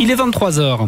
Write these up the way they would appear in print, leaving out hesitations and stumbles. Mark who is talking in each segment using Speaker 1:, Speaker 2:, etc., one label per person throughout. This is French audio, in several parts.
Speaker 1: Il est 23h.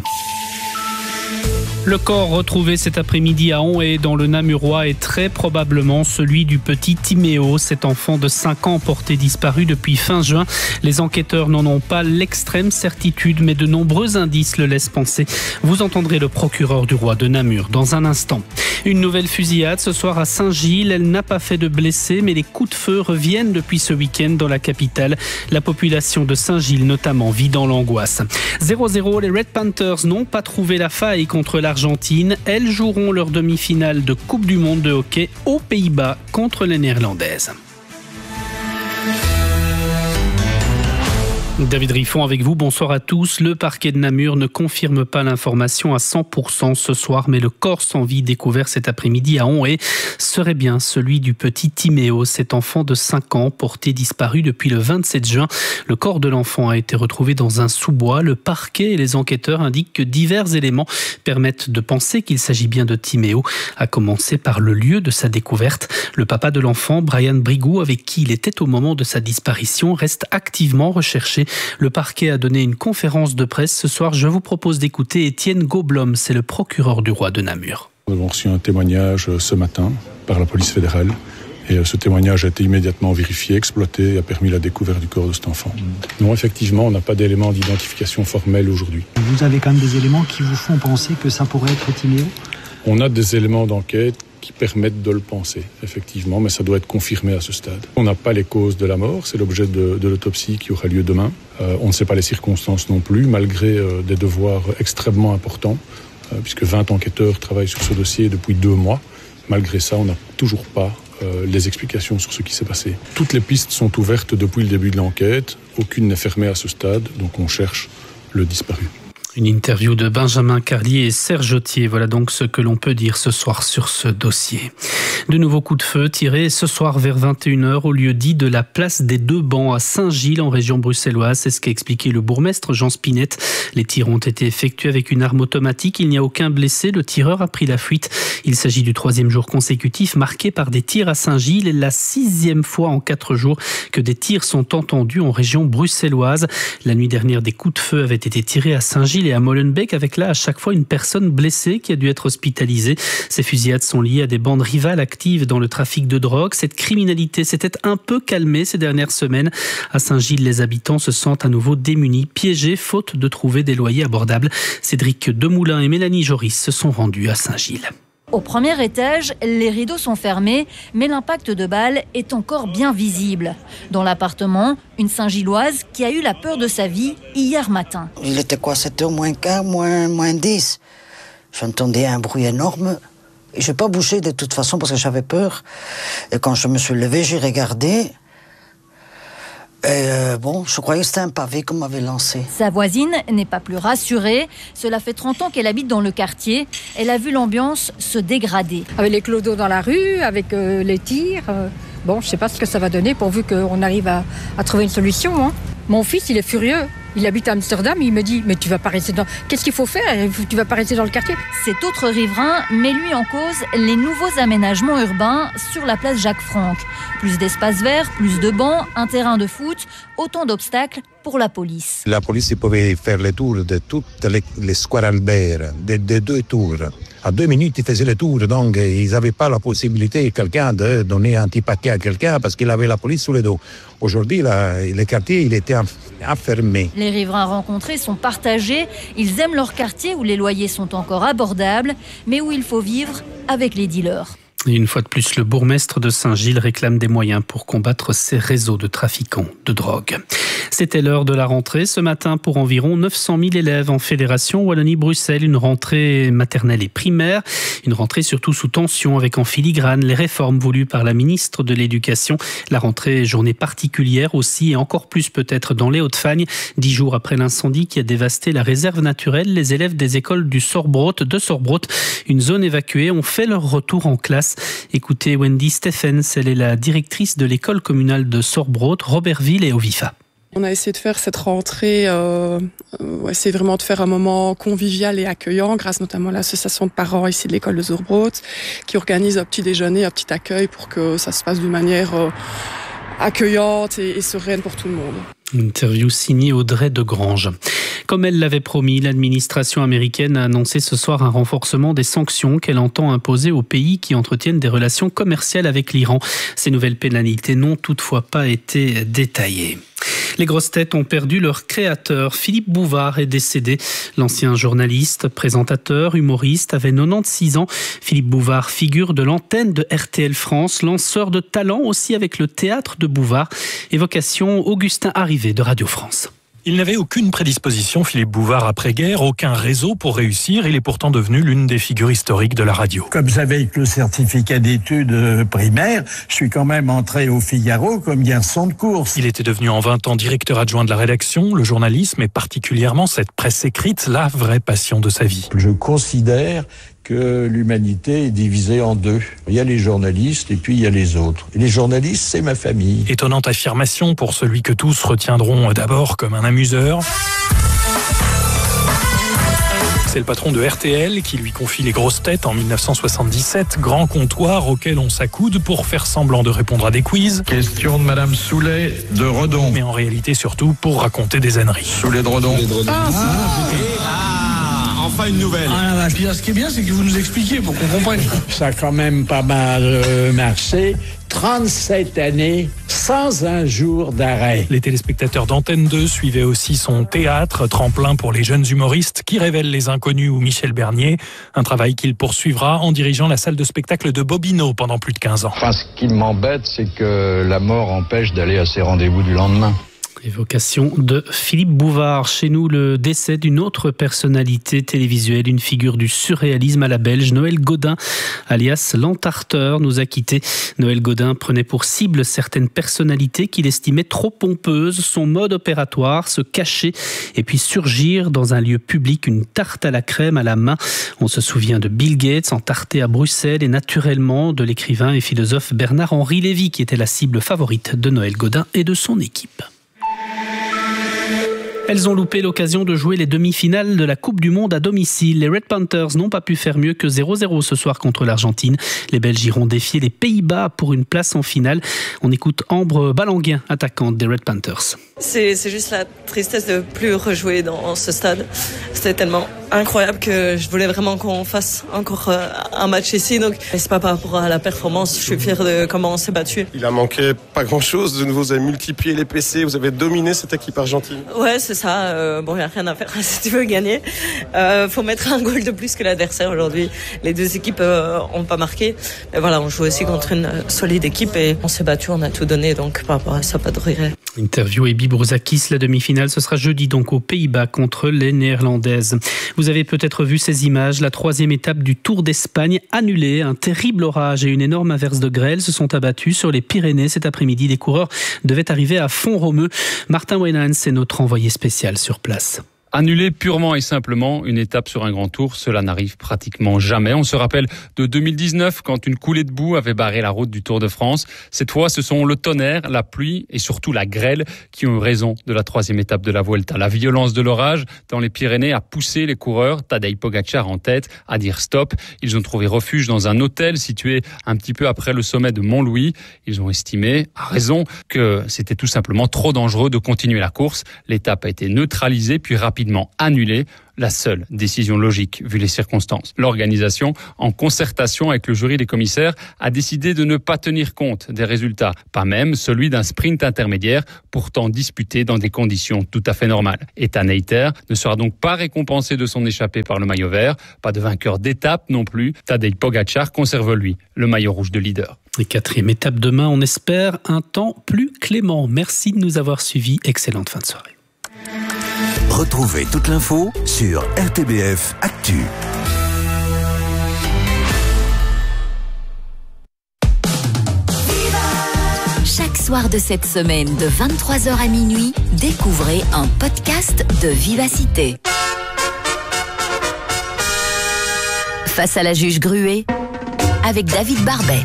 Speaker 1: Le corps retrouvé cet après-midi à Onhaye dans le Namurois est très probablement celui du petit Timéo, cet enfant de 5 ans porté disparu depuis fin juin. Les enquêteurs n'en ont pas l'extrême certitude, mais de nombreux indices le laissent penser. Vous entendrez le procureur du roi de Namur dans un instant. Une nouvelle fusillade ce soir à Saint-Gilles. Elle n'a pas fait de blessés, mais les coups de feu reviennent depuis ce week-end dans la capitale. La population de Saint-Gilles notamment vit dans l'angoisse. 0-0, les Red Panthers n'ont pas trouvé la faille contre l'Argentine. Elles joueront leur demi-finale de Coupe du Monde de hockey aux Pays-Bas contre les Néerlandaises. David Riffon avec vous, bonsoir à tous. Le parquet de Namur ne confirme pas l'information à 100% ce soir, mais le corps sans vie découvert cet après-midi à Onhaye serait bien celui du petit Timéo, cet enfant de 5 ans porté disparu depuis le 27 juin. Le corps de l'enfant a été retrouvé dans un sous-bois. Le parquet et les enquêteurs indiquent que divers éléments permettent de penser qu'il s'agit bien de Timéo, à commencer par le lieu de sa découverte. Le papa de l'enfant, Brian Brigou, avec qui il était au moment de sa disparition, reste activement recherché. Le parquet a donné une conférence de presse ce soir. Je vous propose d'écouter Étienne Gaublom, c'est le procureur du roi de Namur.
Speaker 2: Nous avons reçu un témoignage ce matin par la police fédérale et ce témoignage a été immédiatement vérifié, exploité et a permis la découverte du corps de cet enfant. Non, effectivement, on n'a pas d'éléments d'identification formels aujourd'hui.
Speaker 3: Vous avez quand même des éléments qui vous font penser que ça pourrait être Timéo ?
Speaker 2: On a des éléments d'enquête qui permettent de le penser, effectivement, mais ça doit être confirmé à ce stade. On n'a pas les causes de la mort, c'est l'objet de l'autopsie qui aura lieu demain. On ne sait pas les circonstances non plus, malgré des devoirs extrêmement importants, puisque 20 enquêteurs travaillent sur ce dossier depuis 2 mois. Malgré ça, on n'a toujours pas les explications sur ce qui s'est passé. Toutes les pistes sont ouvertes depuis le début de l'enquête, aucune n'est fermée à ce stade, donc on cherche le disparu.
Speaker 1: Une interview de Benjamin Carlier et Serge Autier. Voilà donc ce que l'on peut dire ce soir sur ce dossier. De nouveaux coups de feu tirés ce soir vers 21h au lieu dit de la place des 2 bancs à Saint-Gilles en région bruxelloise. C'est ce qu'a expliqué le bourgmestre Jean Spinette. Les tirs ont été effectués avec une arme automatique. Il n'y a aucun blessé. Le tireur a pris la fuite. Il s'agit du 3e jour consécutif marqué par des tirs à Saint-Gilles et la 6e fois en 4 jours que des tirs sont entendus en région bruxelloise. La nuit dernière, des coups de feu avaient été tirés à Saint-Gilles et à Molenbeek, avec là à chaque fois une personne blessée qui a dû être hospitalisée. Ces fusillades sont liées à des bandes rivales actives dans le trafic de drogue. Cette criminalité s'était un peu calmée ces dernières semaines. À Saint-Gilles, les habitants se sentent à nouveau démunis, piégés, faute de trouver des loyers abordables. Cédric Demoulin et Mélanie Joris se sont rendus à Saint-Gilles.
Speaker 4: Au premier étage, les rideaux sont fermés, mais l'impact de balles est encore bien visible. Dans l'appartement, une Saint-Gilloise qui a eu la peur de sa vie hier matin.
Speaker 5: Il était quoi, 7h moins quart, moins 10. J'entendais un bruit énorme. Je n'ai pas bougé de toute façon parce que j'avais peur. Et quand je me suis levé, j'ai regardé. Et je croyais que c'était un pavé qu'on m'avait lancé.
Speaker 4: Sa voisine n'est pas plus rassurée. Cela fait 30 ans qu'elle habite dans le quartier. Elle a vu l'ambiance se dégrader.
Speaker 6: Avec les clodos dans la rue, avec les tirs. Je ne sais pas ce que ça va donner pourvu qu'on arrive à trouver une solution. Hein. Mon fils, il est furieux. Il habite à Amsterdam, il me dit « Mais tu vas pas rester dans... Qu'est-ce qu'il faut faire? Tu vas pas rester dans le quartier ?»
Speaker 4: Cet autre riverain met lui en cause les nouveaux aménagements urbains sur la place Jacques-Franck. Plus d'espaces verts, plus de bancs, un terrain de foot, autant d'obstacles pour la police.
Speaker 7: La police pouvait faire le tour de toutes les squares Albert, des 2 tours. À 2 minutes, ils faisaient le tour, donc ils n'avaient pas la possibilité quelqu'un de donner un petit paquet à quelqu'un parce qu'il avait la police sous le dos. Aujourd'hui, le quartier, il était enfermé.
Speaker 4: Les riverains rencontrés sont partagés. Ils aiment leur quartier où les loyers sont encore abordables, mais où il faut vivre avec les dealers.
Speaker 1: Et une fois de plus, le bourgmestre de Saint-Gilles réclame des moyens pour combattre ces réseaux de trafiquants de drogue. C'était l'heure de la rentrée ce matin pour environ 900 000 élèves en Fédération Wallonie-Bruxelles. Une rentrée maternelle et primaire. Une rentrée surtout sous tension avec en filigrane les réformes voulues par la ministre de l'Éducation. La rentrée, journée particulière aussi et encore plus peut-être dans les Hauts-de-Fagne. 10 jours après l'incendie qui a dévasté la réserve naturelle, les élèves des écoles de Sorbrot, une zone évacuée, ont fait leur retour en classe. Écoutez Wendy Stephens, elle est la directrice de l'école communale de Sorbrot, Robertville et Ovifa.
Speaker 8: On a essayé de faire cette rentrée, essayer vraiment de faire un moment convivial et accueillant, grâce notamment à l'association de parents ici de l'école de Sorbrot, qui organise un petit déjeuner, un petit accueil pour que ça se passe d'une manière accueillante et sereine pour tout le monde.
Speaker 1: Une interview signée Audrey de Grange. Comme elle l'avait promis, l'administration américaine a annoncé ce soir un renforcement des sanctions qu'elle entend imposer aux pays qui entretiennent des relations commerciales avec l'Iran. Ces nouvelles pénalités n'ont toutefois pas été détaillées. Les grosses têtes ont perdu leur créateur. Philippe Bouvard est décédé. L'ancien journaliste, présentateur, humoriste avait 96 ans. Philippe Bouvard, figure de l'antenne de RTL France, lanceur de talent aussi avec le théâtre de Bouvard. Évocation Augustin Arrivé de Radio France.
Speaker 9: Il n'avait aucune prédisposition, Philippe Bouvard, après-guerre, aucun réseau pour réussir. Il est pourtant devenu l'une des figures historiques de la radio.
Speaker 10: Comme j'avais le certificat d'études primaires, je suis quand même entré au Figaro comme garçon de course.
Speaker 9: Il était devenu en 20 ans directeur adjoint de la rédaction, le journalisme et particulièrement cette presse écrite, la vraie passion de sa vie.
Speaker 10: Je considère que l'humanité est divisée en deux. Il y a les journalistes et puis il y a les autres. Et les journalistes, c'est ma famille.
Speaker 9: Étonnante affirmation pour celui que tous retiendront d'abord comme un amuseur. C'est le patron de RTL qui lui confie les grosses têtes en 1977, grand comptoir auquel on s'accoude pour faire semblant de répondre à des quiz.
Speaker 10: Question de Madame Soulet de Redon.
Speaker 9: Mais en réalité surtout pour raconter des âneries.
Speaker 10: Soulet de Redon.
Speaker 11: Enfin une nouvelle.
Speaker 12: Ce qui est bien, c'est que vous nous expliquez pour qu'on comprenne.
Speaker 10: Ça a quand même pas mal marché. 37 années sans un jour d'arrêt.
Speaker 9: Les téléspectateurs d'Antenne 2 suivaient aussi son théâtre, tremplin pour les jeunes humoristes qui révèlent Les Inconnus ou Michel Bernier. Un travail qu'il poursuivra en dirigeant la salle de spectacle de Bobino pendant plus de 15 ans.
Speaker 10: Enfin, ce qui m'embête, c'est que la mort empêche d'aller à ses rendez-vous du lendemain.
Speaker 1: Évocation de Philippe Bouvard. Chez nous, le décès d'une autre personnalité télévisuelle, une figure du surréalisme à la belge, Noël Godin, alias l'Entarteur, nous a quittés. Noël Godin prenait pour cible certaines personnalités qu'il estimait trop pompeuses. Son mode opératoire, se cacher et puis surgir dans un lieu public, une tarte à la crème à la main. On se souvient de Bill Gates entarté à Bruxelles et naturellement de l'écrivain et philosophe Bernard-Henri Lévy qui était la cible favorite de Noël Godin et de son équipe. Elles ont loupé l'occasion de jouer les demi-finales de la Coupe du Monde à domicile. Les Red Panthers n'ont pas pu faire mieux que 0-0 ce soir contre l'Argentine. Les Belges iront défier les Pays-Bas pour une place en finale. On écoute Ambre Balanguin, attaquante des Red Panthers.
Speaker 13: C'est juste la tristesse de plus rejouer dans ce stade. C'était tellement incroyable que je voulais vraiment qu'on fasse encore un match ici. Donc, c'est pas par rapport à la performance. Je suis fier de comment on s'est battu.
Speaker 11: Il a manqué pas grand-chose. De nouveau, vous avez multiplié les PC. Vous avez dominé cette équipe argentine.
Speaker 13: Ouais, c'est ça. Bon, il n'y a rien à faire si tu veux gagner. Faut mettre un goal de plus que l'adversaire aujourd'hui. Les deux équipes ont pas marqué. Mais voilà, on joue aussi contre une solide équipe et on s'est battu, on a tout donné. Donc, par rapport à ça, pas de regret.
Speaker 1: Interview Ebi Brouzakis, la demi-finale, ce sera jeudi donc aux Pays-Bas contre les Néerlandaises. Vous avez peut-être vu ces images, la 3e étape du Tour d'Espagne annulée. Un terrible orage et une énorme averse de grêle se sont abattus sur les Pyrénées cet après-midi. Les coureurs devaient arriver à Font-Romeu. Martin Weinans est notre envoyé spécial sur place.
Speaker 14: Annuler purement et simplement une étape sur un grand tour, cela n'arrive pratiquement jamais. On se rappelle de 2019 quand une coulée de boue avait barré la route du Tour de France. Cette fois, ce sont le tonnerre, la pluie et surtout la grêle qui ont eu raison de la 3e étape de la Vuelta. La violence de l'orage dans les Pyrénées a poussé les coureurs, Tadej Pogačar en tête, à dire stop. Ils ont trouvé refuge dans un hôtel situé un petit peu après le sommet de Mont-Louis. Ils ont estimé, à raison, que c'était tout simplement trop dangereux de continuer la course. L'étape a été neutralisée puis rapidement annulée. La seule décision logique, vu les circonstances. L'organisation, en concertation avec le jury des commissaires, a décidé de ne pas tenir compte des résultats, pas même celui d'un sprint intermédiaire, pourtant disputé dans des conditions tout à fait normales. Ethan Hayter ne sera donc pas récompensé de son échappée par le maillot vert, pas de vainqueur d'étape non plus. Tadej Pogačar conserve, lui, le maillot rouge de leader.
Speaker 1: Et 4e étape demain, on espère un temps plus clément. Merci de nous avoir suivis. Excellente fin de soirée.
Speaker 15: Retrouvez toute l'info sur RTBF Actu.
Speaker 16: Chaque soir de cette semaine, de 23h à minuit, découvrez un podcast de Vivacité. Face à la juge Gruet, avec David Barbet.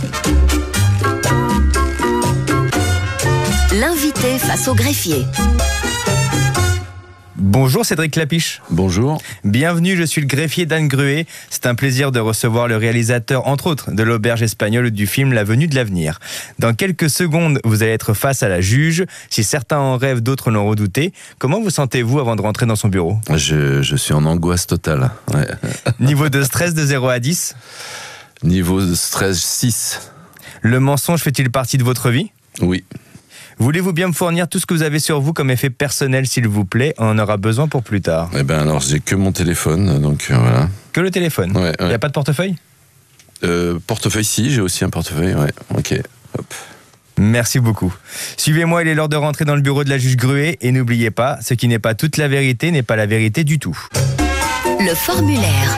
Speaker 16: L'invité face au greffier.
Speaker 17: Bonjour Cédric Clapiche.
Speaker 18: Bonjour.
Speaker 17: Bienvenue, je suis le greffier d'Anne Gruet. C'est un plaisir de recevoir le réalisateur, entre autres, de l'auberge espagnole du film La Venue de l'avenir. Dans quelques secondes, vous allez être face à la juge. Si certains en rêvent, d'autres l'ont redouté. Comment vous sentez-vous avant de rentrer dans son bureau ?
Speaker 18: Je suis en angoisse totale. Ouais.
Speaker 17: Niveau de stress de 0 à 10 ?
Speaker 18: Niveau de stress 6.
Speaker 17: Le mensonge fait-il partie de votre vie ?
Speaker 18: Oui.
Speaker 17: Voulez-vous bien me fournir tout ce que vous avez sur vous comme effet personnel, s'il vous plaît ? On en aura besoin pour plus tard.
Speaker 18: Eh ben alors, j'ai que mon téléphone, donc voilà.
Speaker 17: Que le téléphone ?
Speaker 18: Ouais.
Speaker 17: Il n'y a pas de portefeuille ?
Speaker 18: Portefeuille, si, j'ai aussi un portefeuille, ouais. Ok, hop.
Speaker 17: Merci beaucoup. Suivez-moi, il est l'heure de rentrer dans le bureau de la juge Gruet. Et n'oubliez pas, ce qui n'est pas toute la vérité n'est pas la vérité du tout.
Speaker 16: Le formulaire.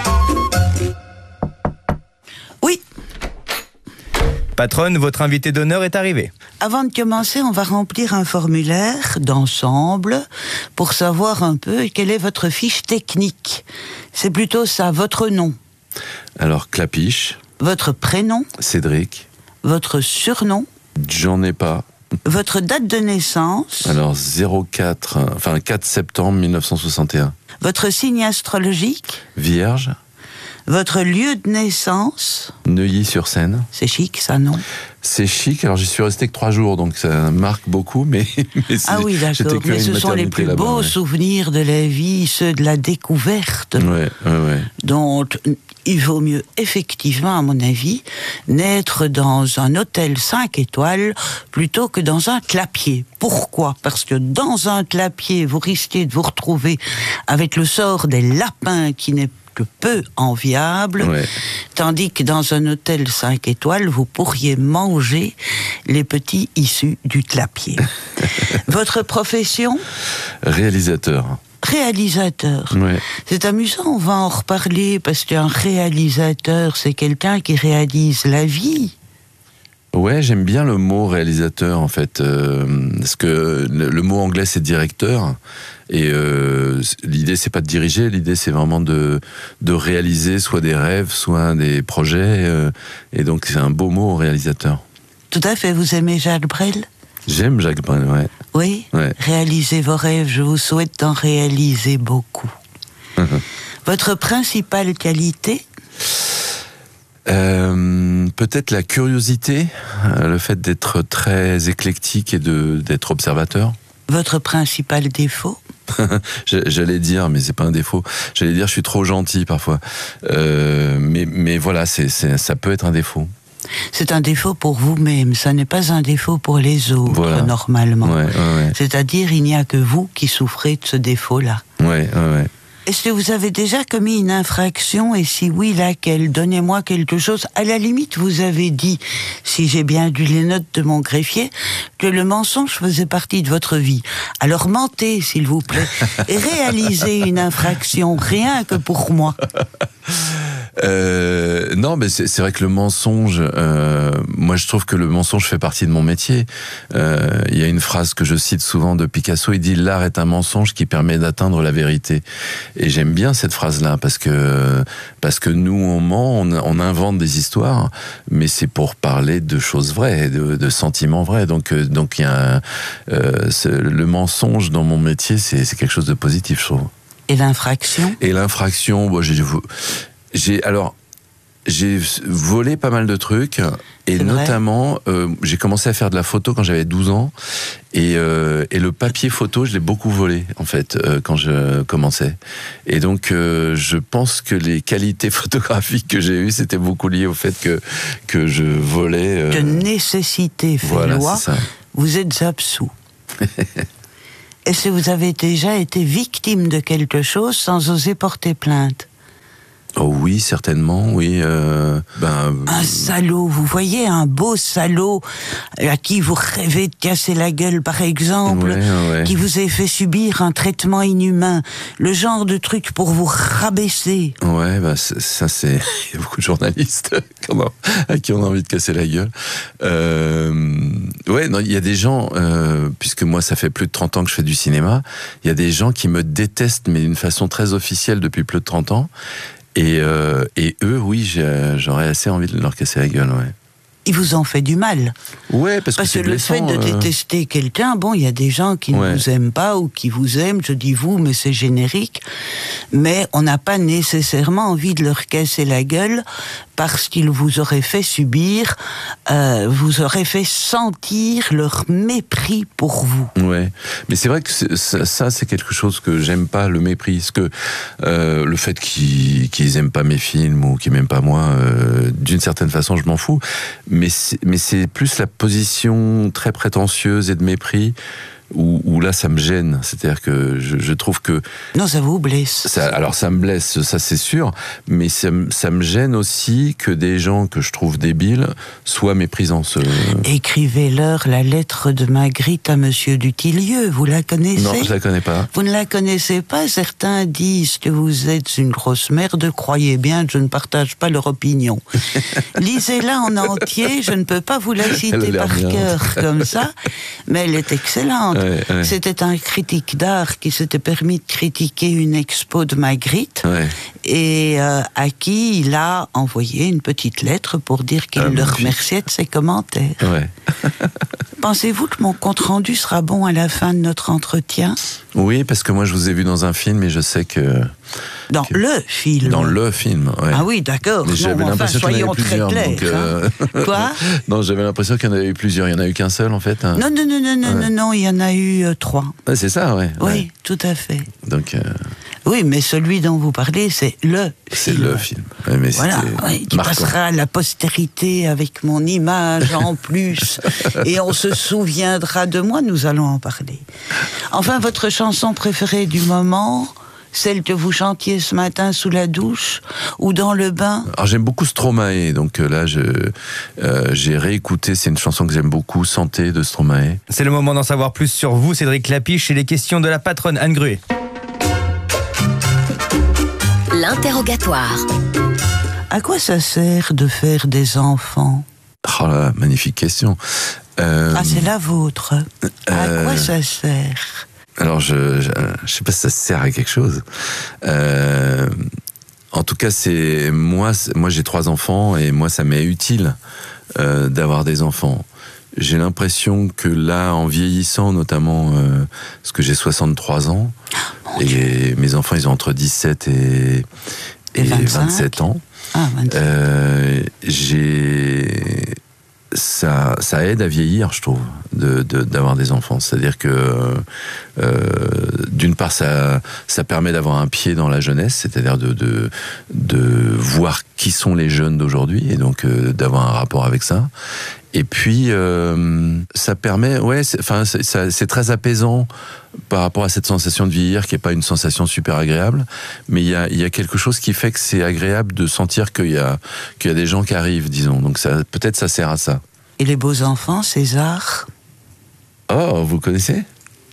Speaker 19: Oui.
Speaker 17: Patronne, votre invité d'honneur est arrivé.
Speaker 19: Avant de commencer, on va remplir un formulaire d'ensemble pour savoir un peu quelle est votre fiche technique. C'est plutôt ça, votre nom.
Speaker 18: Alors, Clapiche.
Speaker 19: Votre prénom.
Speaker 18: Cédric.
Speaker 19: Votre surnom.
Speaker 18: J'en ai pas.
Speaker 19: Votre date de naissance.
Speaker 18: Alors, 4 septembre 1961.
Speaker 19: Votre signe astrologique.
Speaker 18: Vierge.
Speaker 19: Votre lieu de naissance.
Speaker 18: Neuilly-sur-Seine.
Speaker 19: C'est chic, ça, non ?
Speaker 18: C'est chic, alors j'y suis resté que 3 jours, donc ça marque beaucoup, mais
Speaker 19: ah oui, d'accord, mais ce sont les plus beaux souvenirs de la vie, ceux de la découverte.
Speaker 18: Ouais.
Speaker 19: Donc, il vaut mieux, effectivement, à mon avis, naître dans un hôtel 5 étoiles plutôt que dans un clapier. Pourquoi ? Parce que dans un clapier, vous risquez de vous retrouver avec le sort des lapins qui n'est que peu enviable, tandis que dans un hôtel 5 étoiles, vous pourriez manger les petits issus du clapier. Votre profession ?
Speaker 18: Réalisateur.
Speaker 19: Réalisateur.
Speaker 18: Ouais.
Speaker 19: C'est amusant, on va en reparler, parce qu'un réalisateur, c'est quelqu'un qui réalise la vie.
Speaker 18: Ouais, j'aime bien le mot réalisateur, en fait, parce que le mot anglais, c'est directeur. Et l'idée, c'est pas de diriger, l'idée, c'est vraiment de réaliser soit des rêves, soit des projets. Et donc, c'est un beau mot, réalisateur.
Speaker 19: Tout à fait. Vous aimez Jacques Brel ?
Speaker 18: J'aime Jacques Brel, ouais.
Speaker 19: Oui ?
Speaker 18: Ouais.
Speaker 19: Réalisez vos rêves, je vous souhaite d'en réaliser beaucoup. Votre principale qualité ?
Speaker 18: Peut-être la curiosité, le fait d'être très éclectique et d'être observateur.
Speaker 19: Votre principal défaut ?
Speaker 18: J'allais dire, mais c'est pas un défaut. J'allais dire, je suis trop gentil parfois. Mais voilà, ça peut être un défaut.
Speaker 19: C'est un défaut pour vous-même, ça n'est pas un défaut pour les autres, normalement.
Speaker 18: Ouais.
Speaker 19: C'est-à-dire, il n'y a que vous qui souffrez de ce défaut-là.
Speaker 18: Ouais.
Speaker 19: Est-ce que vous avez déjà commis une infraction, et si oui, laquelle ? Donnez-moi quelque chose. À la limite, vous avez dit, si j'ai bien lu les notes de mon greffier, que le mensonge faisait partie de votre vie. Alors mentez, s'il vous plaît, et réalisez une infraction, rien que pour moi.
Speaker 18: Non, mais c'est vrai que le mensonge, moi je trouve que le mensonge fait partie de mon métier. Il y a une phrase que je cite souvent de Picasso, il dit « L'art est un mensonge qui permet d'atteindre la vérité ». Et j'aime bien cette phrase-là, parce que nous on ment, on invente des histoires, mais c'est pour parler de choses vraies, de sentiments vrais. Donc il y a le mensonge dans mon métier, c'est quelque chose de positif, je trouve.
Speaker 19: Et l'infraction ?
Speaker 18: Et l'infraction, bon, j'ai volé pas mal de trucs, et notamment j'ai commencé à faire de la photo quand j'avais 12 ans, et le papier photo je l'ai beaucoup volé en fait quand je commençais, et donc je pense que les qualités photographiques que j'ai eues c'était beaucoup lié au fait que je volais.
Speaker 19: De nécessité fait loi, vous êtes absous. Est-ce que vous avez déjà été victime de quelque chose sans oser porter plainte ?
Speaker 18: Oh oui, certainement, oui.
Speaker 19: Un salaud, vous voyez, un beau salaud à qui vous rêvez de casser la gueule, par exemple, qui vous ait fait subir un traitement inhumain, le genre de truc pour vous rabaisser.
Speaker 18: Ouais, ça c'est... Il y a beaucoup de journalistes à qui on a envie de casser la gueule. Ouais, non, il y a des gens, puisque moi ça fait plus de 30 ans que je fais du cinéma, il y a des gens qui me détestent, mais d'une façon très officielle depuis plus de 30 ans. Et eux, oui, j'aurais assez envie de leur casser la gueule, ouais.
Speaker 19: il vous en fait du mal.
Speaker 18: Ouais, parce que
Speaker 19: le fait de détester quelqu'un, bon, il y a des gens qui ne vous aiment pas ou qui vous aiment, je dis vous, mais c'est générique, mais on n'a pas nécessairement envie de leur casser la gueule parce qu'ils vous auraient fait subir, vous auraient fait sentir leur mépris pour vous.
Speaker 18: Ouais, mais c'est vrai que ça c'est quelque chose que j'aime pas, le mépris. Parce que le fait qu'ils aiment pas mes films ou qu'ils m'aiment pas moi, d'une certaine façon, je m'en fous. Mais c'est plus la position très prétentieuse et de mépris où là ça me gêne, c'est-à-dire que je trouve que...
Speaker 19: Non, ça vous blesse.
Speaker 18: Alors ça me blesse, ça c'est sûr, mais ça me gêne aussi que des gens que je trouve débiles soient méprisants.
Speaker 19: Écrivez-leur la lettre de Magritte à Monsieur Dutilleux, vous la connaissez?
Speaker 18: Non, je la connais pas.
Speaker 19: Vous ne la connaissez pas? Certains disent que vous êtes une grosse merde, croyez bien que je ne partage pas leur opinion. Lisez-la en entier, je ne peux pas vous la citer par cœur comme ça, mais elle est excellente. Ouais. C'était un critique d'art qui s'était permis de critiquer une expo de Magritte et à qui il a envoyé une petite lettre pour dire qu'il le remerciait de ses commentaires.
Speaker 18: Ouais.
Speaker 19: Pensez-vous que mon compte-rendu sera bon à la fin de notre entretien?
Speaker 18: Oui, parce que moi je vous ai vu dans un film et je sais que...
Speaker 19: Dans le film?
Speaker 18: Dans le film, ouais.
Speaker 19: Ah oui, d'accord.
Speaker 18: Mais j'avais l'impression qu'il y en avait plusieurs.
Speaker 19: Quoi?
Speaker 18: Non, j'avais l'impression qu'il y en avait eu plusieurs. Il n'y en a eu qu'un seul, en fait.
Speaker 19: Non, il y en a eu 3.
Speaker 18: Ouais, c'est ça, ouais.
Speaker 19: Oui, tout à fait.
Speaker 18: Donc...
Speaker 19: Oui, mais celui dont vous parlez, c'est le film.
Speaker 18: C'est le film. Ouais, mais
Speaker 19: voilà, qui passera à la postérité avec mon image en plus. Et on se souviendra de moi, nous allons en parler. Enfin, votre chanson préférée du moment, celle que vous chantiez ce matin sous la douche ou dans le bain?
Speaker 18: Alors j'aime beaucoup Stromae, donc là j'ai réécouté, c'est une chanson que j'aime beaucoup, Santé de Stromae.
Speaker 17: C'est le moment d'en savoir plus sur vous, Cédric Lapiche, et les questions de la patronne Anne Gruet.
Speaker 16: L'interrogatoire.
Speaker 19: À quoi ça sert de faire des enfants?
Speaker 18: Oh là, magnifique question.
Speaker 19: C'est la vôtre. À quoi ça sert?
Speaker 18: Alors, je sais pas si ça sert à quelque chose. En tout cas, moi j'ai 3 enfants et moi ça m'est utile d'avoir des enfants. J'ai l'impression que là, en vieillissant, notamment, parce que j'ai 63 ans, et mes enfants, ils ont entre 17 et 27 ans.
Speaker 19: Ah, 27.
Speaker 18: Ça aide à vieillir, je trouve, d'avoir des enfants. C'est-à-dire que, d'une part, ça permet d'avoir un pied dans la jeunesse, c'est-à-dire de voir qui sont les jeunes d'aujourd'hui, et donc d'avoir un rapport avec ça. Et puis, ça permet, c'est très apaisant par rapport à cette sensation de vieillir, qui n'est pas une sensation super agréable, mais il y a quelque chose qui fait que c'est agréable de sentir qu'il y a des gens qui arrivent, disons. Donc peut-être ça sert à ça.
Speaker 19: Et les beaux enfants, César?
Speaker 18: Oh, vous connaissez?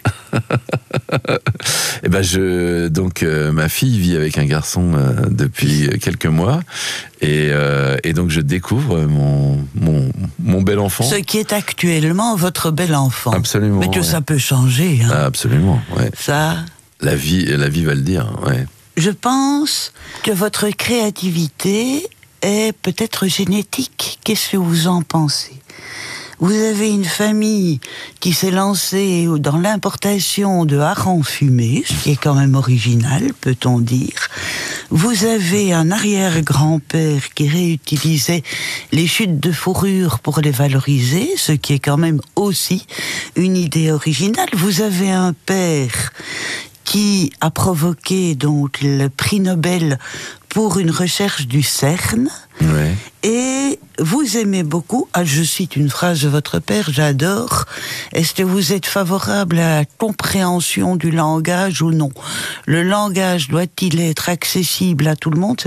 Speaker 18: Eh ben ma fille vit avec un garçon depuis quelques mois et donc je découvre mon bel enfant.
Speaker 19: Ce qui est actuellement votre bel enfant.
Speaker 18: Absolument.
Speaker 19: Mais que ça peut changer. Hein.
Speaker 18: Ah, absolument. Ouais.
Speaker 19: Ça.
Speaker 18: La vie va le dire. Ouais.
Speaker 19: Je pense que votre créativité est peut-être génétique. Qu'est-ce que vous en pensez? Vous avez une famille qui s'est lancée dans l'importation de harengs fumés, ce qui est quand même original, peut-on dire. Vous avez un arrière-grand-père qui réutilisait les chutes de fourrure pour les valoriser, ce qui est quand même aussi une idée originale. Vous avez un père qui a provoqué donc le prix Nobel pour une recherche du CERN.
Speaker 18: Ouais.
Speaker 19: Et vous aimez beaucoup, je cite une phrase de votre père, j'adore, est-ce que vous êtes favorable à la compréhension du langage ou non? Le langage doit-il être accessible à tout le monde?